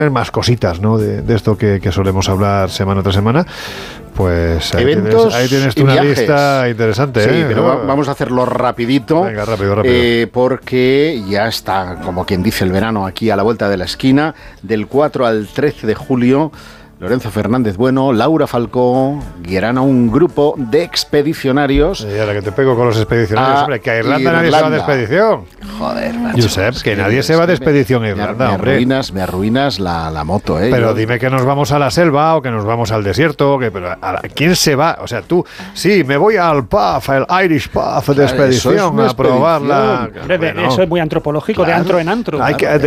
más cositas, ¿no? De esto que solemos hablar semana tras semana. Pues ahí tienes tú una lista interesante. Sí, pero vamos a hacerlo rapidito. Venga, rápido. Porque ya está, como quien dice, el verano aquí a la vuelta de la esquina. Del 4 al 13 de julio, Lorenzo Fernández Bueno, Laura Falcó guiarán a un grupo de expedicionarios. Y ahora que te pego con los expedicionarios, hombre, que a Irlanda nadie se va de expedición. Joder, macho. Josep, que nadie se va de expedición a Irlanda, hombre. Me arruinas la moto, ¿eh? Pero dime que nos vamos a la selva o que nos vamos al desierto. ¿Quién se va? O sea, tú, sí, me voy al PUF, el Irish PUF de expedición, a probarla. Eso es muy antropológico, claro. De antro en antro. Hay que...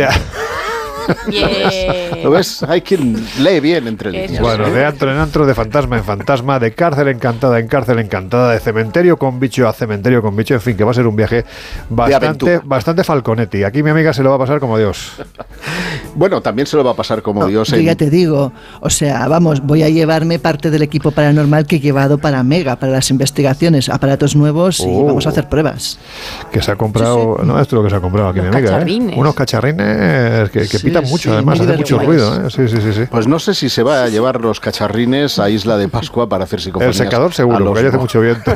¿Lo ves? Hay quien lee bien entre líneas. Bueno, de antro en antro, de fantasma en fantasma, de cárcel encantada en cárcel encantada, de cementerio con bicho a cementerio con bicho, en fin, que va a ser un viaje bastante Falconetti. Aquí mi amiga se lo va a pasar como Dios. Bueno, también se lo va a pasar como Dios. Yo ya te digo, o sea, vamos, voy a llevarme parte del equipo paranormal que he llevado para Mega, para las investigaciones, aparatos nuevos y vamos a hacer pruebas. Que se ha comprado, no, esto es lo que se ha comprado aquí mi amiga, unos cacharrines que pitan mucho, además, hace mucho ruido, ¿eh? Sí. Pues no sé si se va a llevar los cacharrines a Isla de Pascua para hacer psicofonías. El secador seguro, porque hace mucho viento.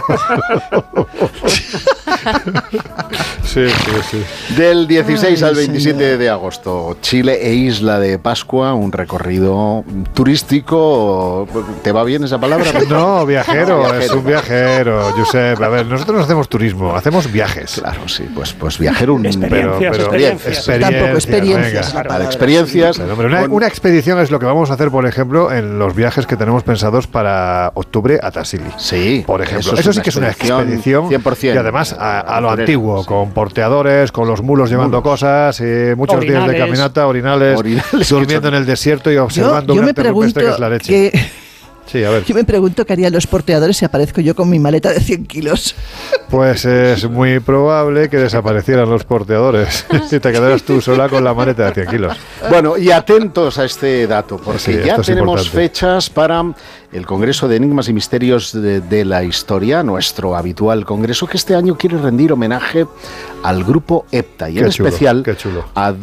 Sí. Del 16 al 27 de agosto, Chile e Isla de Pascua, un recorrido turístico. ¿Te va bien esa palabra? No, viajero, es un viajero, Josep. A ver, nosotros no hacemos turismo, hacemos viajes. Claro, sí, pues viajero, experiencias. Tampoco experiencias. Experiencias. Pero, hombre, una expedición es lo que vamos a hacer, por ejemplo, en los viajes que tenemos pensados para octubre a Tassili. Sí, por ejemplo. Eso sí que es una expedición 100%. Y además a lo antiguo, con porteadores, con los mulos llevando cosas, muchos orinales. días de caminata, orinales durmiendo en el desierto y observando yo una me pregunto que es la leche. Sí, a ver. Yo me pregunto qué harían los porteadores si aparezco yo con mi maleta de 100 kilos. Pues es muy probable que desaparecieran los porteadores y te quedaras tú sola con la maleta de 100 kilos. Bueno, y atentos a este dato, porque ya tenemos fechas para el Congreso de Enigmas y Misterios de la Historia, nuestro habitual congreso, que este año quiere rendir homenaje al grupo EPTA y en especial a